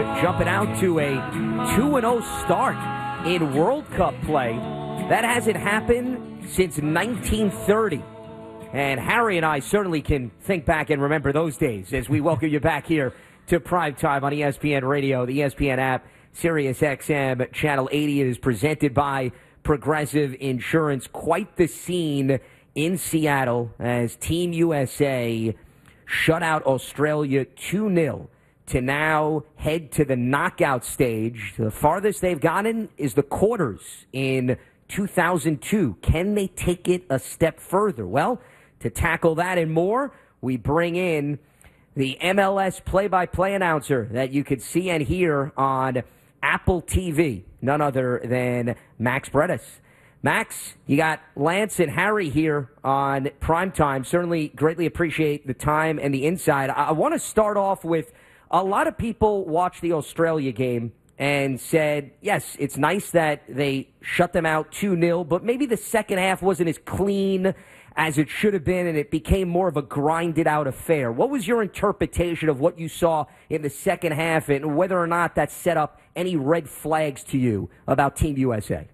jumping out to a 2-0 start in World Cup play. That hasn't happened since 1930. And Harry and I certainly can think back and remember those days as we welcome you back here to Prime Time on ESPN Radio, the ESPN app, Sirius XM, Channel 80. It is presented by Progressive Insurance. Quite the scene in Seattle as Team USA shut out Australia 2-0 to now head to the knockout stage. The farthest they've gotten is the quarters in 2002. Can they take it a step further? Well, to tackle that and more, we bring in the MLS play-by-play announcer that you could see and hear on Apple TV, none other than Max Bretos. Max, you got Lance and Harry here on Primetime. Certainly greatly appreciate the time and the insight. I want to start off with a lot of people watched the Australia game and said, yes, it's nice that they shut them out 2-0, but maybe the second half wasn't as clean as it should have been, and it became more of a grinded-out affair. What was your interpretation of what you saw in the second half and whether or not that set up any red flags to you about Team USA?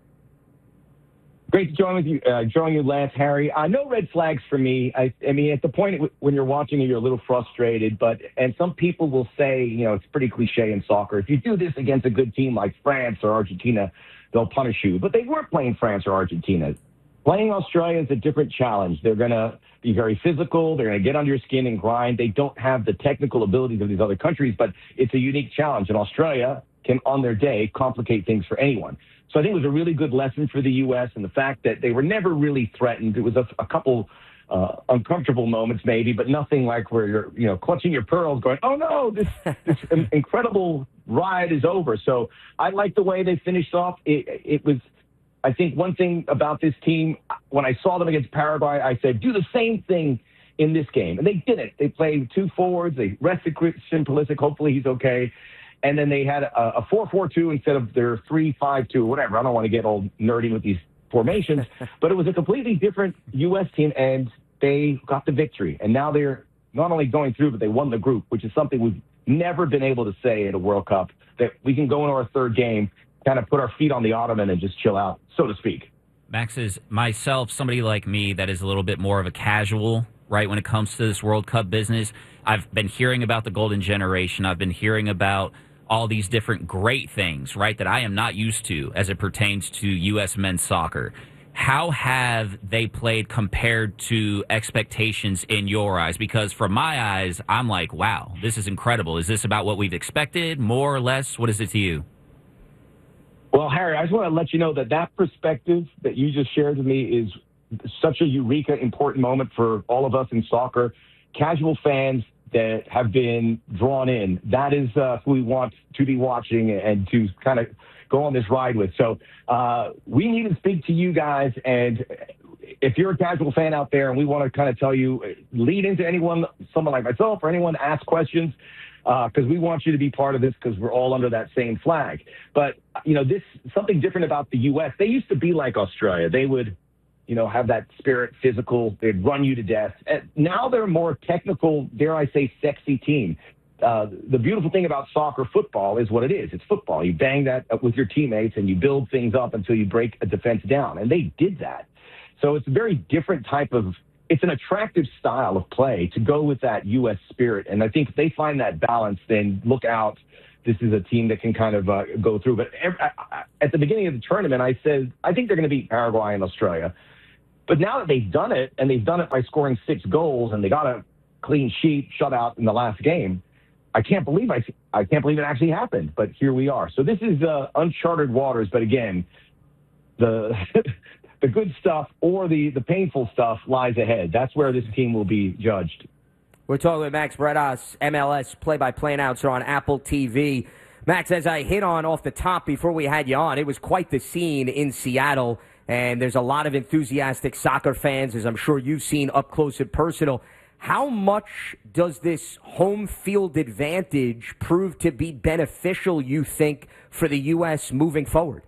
Great to join you, Lance, Harry. No red flags for me. I mean, at the point when you're watching it, you're a little frustrated. And some people will say, it's pretty cliche in soccer. If you do this against a good team like France or Argentina, they'll punish you. But they weren't playing France or Argentina. Playing Australia is a different challenge. They're going to be very physical. They're going to get under your skin and grind. They don't have the technical abilities of these other countries, but it's a unique challenge. And Australia can, on their day, complicate things for anyone. So I think it was a really good lesson for the U.S. and the fact that they were never really threatened. It was a couple uncomfortable moments maybe, but nothing like where you're clutching your pearls going, oh, no, this incredible ride is over. So I like the way they finished off. It was, I think, one thing about this team, when I saw them against Paraguay, I said, do the same thing in this game. And they did it. They played two forwards. They rested Christian Pulisic. Hopefully he's okay. And then they had a 4-4-2 instead of their 3-5-2, whatever. I don't want to get all nerdy with these formations, but it was a completely different U.S. team, and they got the victory. And now they're not only going through, but they won the group, which is something we've never been able to say at a World Cup, that we can go into our third game, kind of put our feet on the ottoman and just chill out, so to speak. Max, is myself, somebody like me that is a little bit more of a casual, right, when it comes to this World Cup business. I've been hearing about the Golden Generation. I've been hearing about all these different great things, right, that I am not used to as it pertains to U.S. men's soccer. How have they played compared to expectations in your eyes? Because from my eyes, I'm like, wow, this is incredible. Is this about what we've expected, more or less? What is it to you? Well, Harry, I just want to let you know that perspective that you just shared with me is such a eureka, important moment for all of us in soccer. Casual fans that have been drawn in, that is who we want to be watching and to kind of go on this ride with. So we need to speak to you guys, and if you're a casual fan out there and we want to kind of tell you, lead into anyone, someone like myself or anyone, ask questions, because we want you to be part of this because we're all under that same flag. But, this something different about the U.S. They used to be like Australia. They would have that spirit, physical, they'd run you to death. And now they're a more technical, dare I say, sexy team. The beautiful thing about soccer football is what it is. It's football. You bang that up with your teammates and you build things up until you break a defense down. And they did that. So it's a very different type of, it's an attractive style of play to go with that U.S. spirit. And I think if they find that balance, then look out. This is a team that can kind of go through. But at the beginning of the tournament, I said, I think they're going to beat Paraguay and Australia. But now that they've done it, and they've done it by scoring 6 goals, and they got a clean sheet shutout in the last game, I can't believe it actually happened. But here we are. So this is uncharted waters. But again, the the good stuff or the painful stuff lies ahead. That's where this team will be judged. We're talking with Max Bretos, MLS play-by-play announcer on Apple TV. Max, as I hit on off the top before we had you on, it was quite the scene in Seattle. And there's a lot of enthusiastic soccer fans, as I'm sure you've seen up close and personal. How much does this home field advantage prove to be beneficial, you think, for the U.S. moving forward?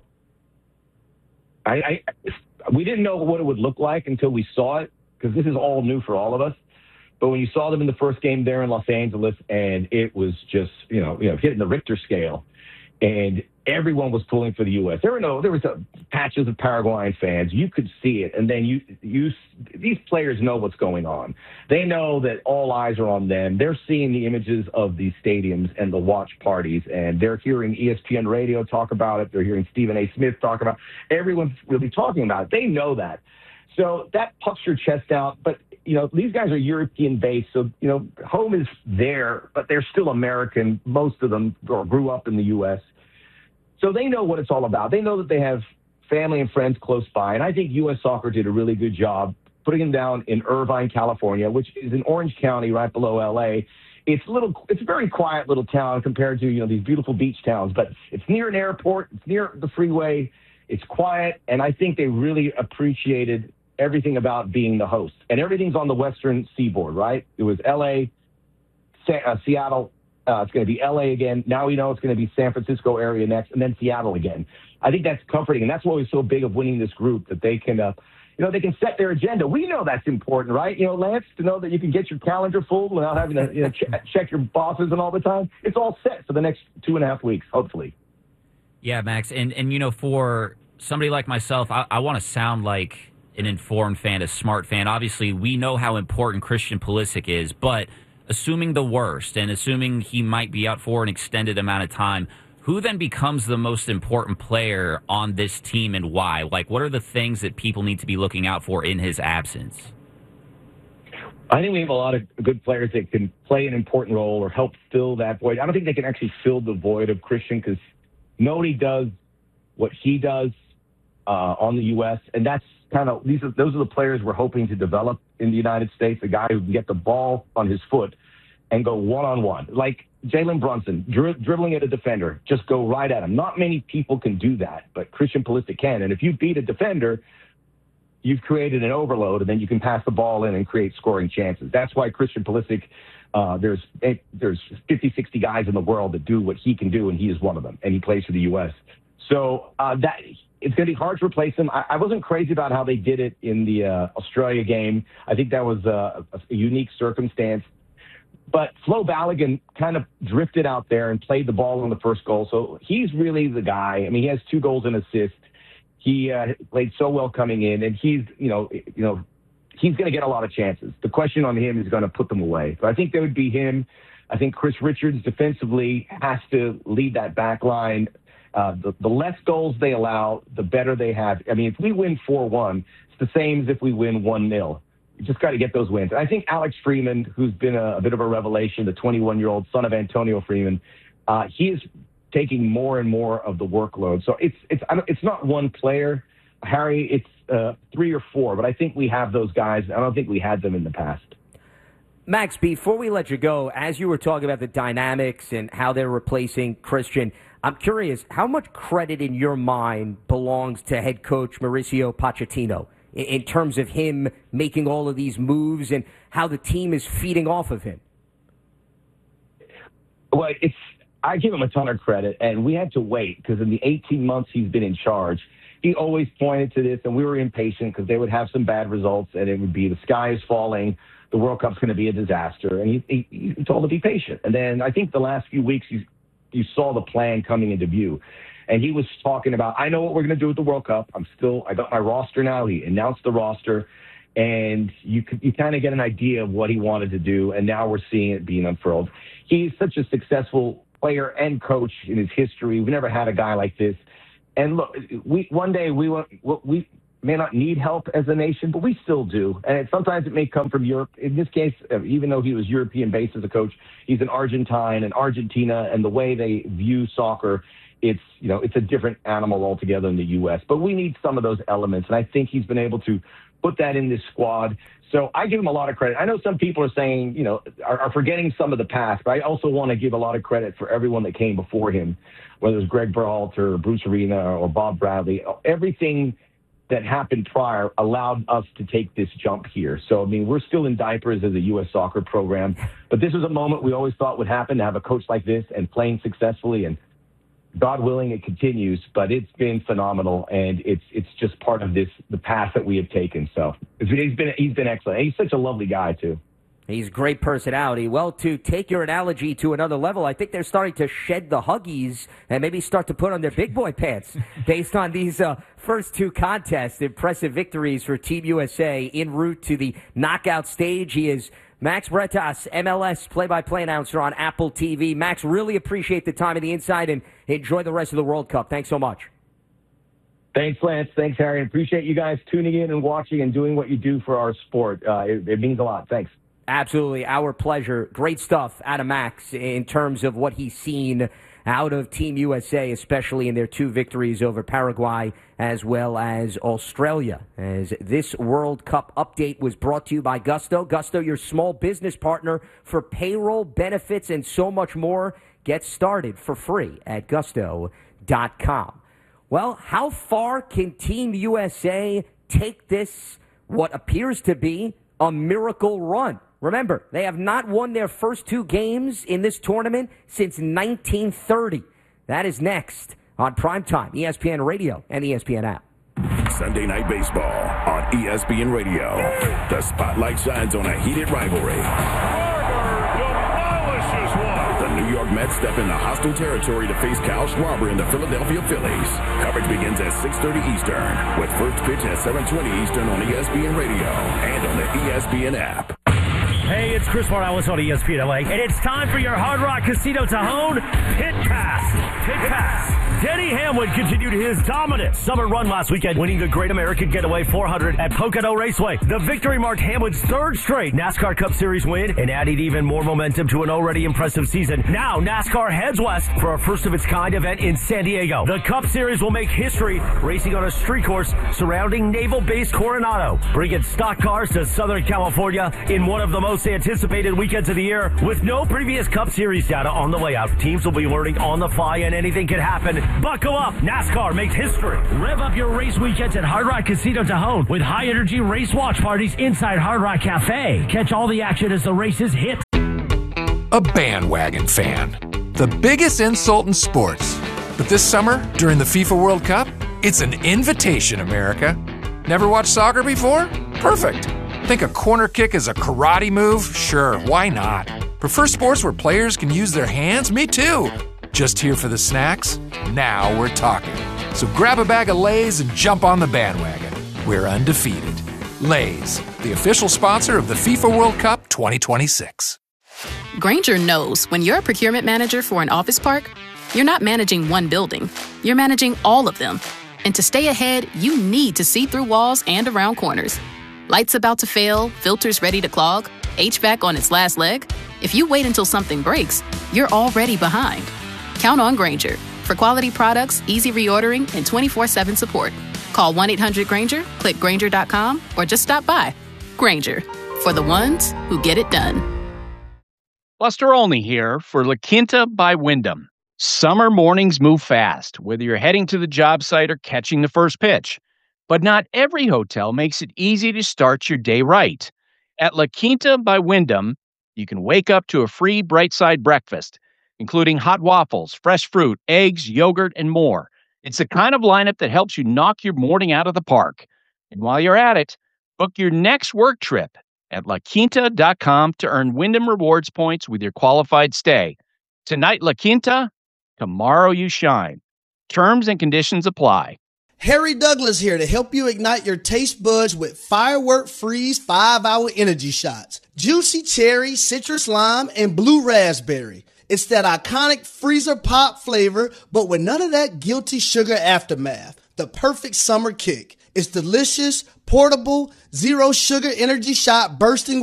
We didn't know what it would look like until we saw it, because this is all new for all of us. But when you saw them in the first game there in Los Angeles, and it was just, hitting the Richter scale, and everyone was pulling for the U.S. There was patches of Paraguayan fans. You could see it. And then these players know what's going on. They know that all eyes are on them. They're seeing the images of these stadiums and the watch parties, and they're hearing ESPN radio talk about it. They're hearing Stephen A. Smith talk about it. Everyone's really talking about it. They know that. So that puffs your chest out. But, these guys are European-based, so, home is there, but they're still American. Most of them grew up in the U.S., so they know what it's all about. They know that they have family and friends close by. And I think U.S. Soccer did a really good job putting them down in Irvine, California, which is in Orange County right below L.A. It's a very quiet little town compared to, these beautiful beach towns. But it's near an airport. It's near the freeway. It's quiet. And I think they really appreciated everything about being the host. And everything's on the Western Seaboard, right? It was L.A., Seattle. It's going to be L.A. again. Now we know it's going to be San Francisco area next, and then Seattle again. I think that's comforting, and that's why we're so big of winning this group, that they can, they can set their agenda. We know that's important, right? Lance, to know that you can get your calendar full without having to check your bosses and all the time. It's all set for the next 2.5 weeks, hopefully. Yeah, Max, and for somebody like myself, I want to sound like an informed fan, a smart fan. Obviously, we know how important Christian Pulisic is, but assuming the worst and assuming he might be out for an extended amount of time, who then becomes the most important player on this team and why? Like, what are the things that people need to be looking out for in his absence? I think we have a lot of good players that can play an important role or help fill that void. I don't think they can actually fill the void of Christian, because nobody does what he does on the U.S., and that's those are the players we're hoping to develop in the United States, a guy who can get the ball on his foot and go one-on-one. Like Jalen Brunson, dribbling at a defender, just go right at him. Not many people can do that, but Christian Pulisic can. And if you beat a defender, you've created an overload, and then you can pass the ball in and create scoring chances. That's why Christian Pulisic, there's 50, 60 guys in the world that do what he can do, and he is one of them, and he plays for the U.S. So it's going to be hard to replace him. I wasn't crazy about how they did it in the Australia game. I think that was a unique circumstance. But Flo Balogun kind of drifted out there and played the ball on the first goal. So he's really the guy. I mean, he has 2 goals and assists. He played so well coming in, and he's going to get a lot of chances. The question on him is going to put them away. So I think there would be him. I think Chris Richards defensively has to lead that back line. The less goals they allow, the better they have. I mean, if we win 4-1, it's the same as if we win 1-0. You just got to get those wins. I think Alex Freeman, who's been a bit of a revelation, the 21-year-old son of Antonio Freeman, he is taking more and more of the workload. So it's not one player, Harry. It's 3 or 4, but I think we have those guys. I don't think we had them in the past. Max, before we let you go, as you were talking about the dynamics and how they're replacing Christian, I'm curious, how much credit in your mind belongs to head coach Mauricio Pochettino in terms of him making all of these moves and how the team is feeding off of him? Well, I give him a ton of credit, and we had to wait because in the 18 months he's been in charge, he always pointed to this, and we were impatient because they would have some bad results, and it would be the sky is falling, the World Cup's going to be a disaster, and he told to be patient. And then I think the last few weeks you saw the plan coming into view. And he was talking about, I know what we're going to do with the World Cup. I got my roster now. He announced the roster. And you kind of get an idea of what he wanted to do. And now we're seeing it being unfurled. He's such a successful player and coach in his history. We've never had a guy like this. And look, one day we may not need help as a nation, but we still do. And sometimes it may come from Europe. In this case, even though he was European-based as a coach, he's an Argentine and Argentina, and the way they view soccer, it's a different animal altogether in the U.S. But we need some of those elements, and I think he's been able to put that in this squad. So I give him a lot of credit. I know some people are saying, are forgetting some of the past, but I also want to give a lot of credit for everyone that came before him, whether it was Greg Berhalter or Bruce Arena or Bob Bradley. Everything that happened prior allowed us to take this jump here. So, I mean, we're still in diapers as a U.S. soccer program, but this was a moment we always thought would happen, to have a coach like this and playing successfully, and God willing, it continues, but it's been phenomenal, and it's just part of the path that we have taken. So he's been excellent. And he's such a lovely guy, too. He's a great personality. Well, to take your analogy to another level, I think they're starting to shed the Huggies and maybe start to put on their big boy pants based on these first two contests. Impressive victories for Team USA en route to the knockout stage. He is Max Bretas, MLS play-by-play announcer on Apple TV. Max, really appreciate the time and the insight, and enjoy the rest of the World Cup. Thanks so much. Thanks, Lance. Thanks, Harry. Appreciate you guys tuning in and watching and doing what you do for our sport. It means a lot. Thanks. Absolutely. Our pleasure. Great stuff out of Max in terms of what he's seen out of Team USA, especially in their two victories over Paraguay as well as Australia. As this World Cup update was brought to you by Gusto. Gusto, your small business partner for payroll, benefits, and so much more. Get started for free at gusto.com. Well, how far can Team USA take this, what appears to be a miracle run? Remember, they have not won their first two games in this tournament since 1930. That is next on Primetime, ESPN Radio and ESPN app. Sunday Night Baseball on ESPN Radio. The spotlight shines on a heated rivalry. The New York Mets step into hostile territory to face Kyle Schwarber and the Philadelphia Phillies. Coverage begins at 6:30 Eastern, with first pitch at 7:20 Eastern on ESPN Radio and on the ESPN app. Hey, it's Chris Morales on ESPN LA, and it's time for your Hard Rock Casino Tajon Pit Pass. Pit Pass. Denny Hamlin continued his dominant summer run last weekend, winning the Great American Getaway 400 at Pocono Raceway. The victory marked Hamlin's third straight NASCAR Cup Series win and added even more momentum to an already impressive season. Now, NASCAR heads west for a first-of-its-kind event in San Diego. The Cup Series will make history, racing on a street course surrounding Naval Base Coronado, bringing stock cars to Southern California in one of the most anticipated weekends of the year. With no previous Cup Series data on the layout, teams will be learning on the fly and anything can happen. Buckle up. NASCAR makes history. Rev up your race weekends at Hard Rock Casino Tajon with high-energy race watch parties inside Hard Rock Cafe. Catch all the action as the races hit. A bandwagon fan. The biggest insult in sports. But this summer, during the FIFA World Cup, it's an invitation, America. Never watched soccer before? Perfect. Think a corner kick is a karate move? Sure, why not? Prefer sports where players can use their hands? Me too. Just here for the snacks? Now we're talking. So grab a bag of Lay's and jump on the bandwagon. We're undefeated. Lay's, the official sponsor of the FIFA World Cup 2026. Grainger knows when you're a procurement manager for an office park, you're not managing one building. You're managing all of them. And to stay ahead, you need to see through walls and around corners. Lights about to fail, filters ready to clog, HVAC on its last leg. If you wait until something breaks, you're already behind. Count on Grainger for quality products, easy reordering, and 24/7 support. Call 1-800-GRAINGER, click Grainger.com, or just stop by. Grainger, for the ones who get it done. Buster Olney here for La Quinta by Wyndham. Summer mornings move fast, whether you're heading to the job site or catching the first pitch. But not every hotel makes it easy to start your day right. At La Quinta by Wyndham, you can wake up to a free Bright Side breakfast, including hot waffles, fresh fruit, eggs, yogurt, and more. It's the kind of lineup that helps you knock your morning out of the park. And while you're at it, book your next work trip at LaQuinta.com to earn Wyndham Rewards points with your qualified stay. Tonight, La Quinta, tomorrow you shine. Terms and conditions apply. Harry Douglas here to help you ignite your taste buds with Firework Freeze 5-Hour Energy Shots. Juicy cherry, citrus lime, and blue raspberry. It's that iconic freezer pop flavor, but with none of that guilty sugar aftermath. The perfect summer kick. It's delicious, portable, zero sugar energy shot bursting